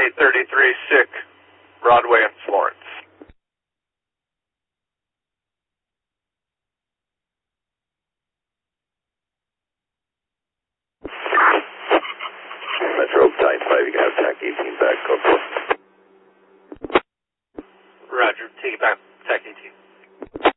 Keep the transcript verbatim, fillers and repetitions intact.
eight thirty-three sick, Broadway in Florence. Metro Type five, you can have T A C eighteen back, code